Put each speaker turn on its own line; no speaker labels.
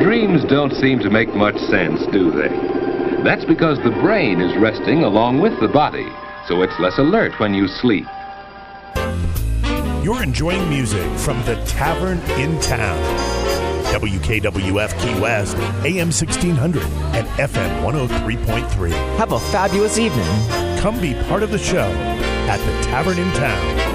Dreams don't seem to make much sense, do they? That's because the brain is resting along with the body, so it's less alert when you sleep.
You're enjoying music from the Tavern in Town. WKWF Key West, AM 1600 and FM 103.3.
Have a fabulous evening.
Come be part of the show at the Tavern in Town.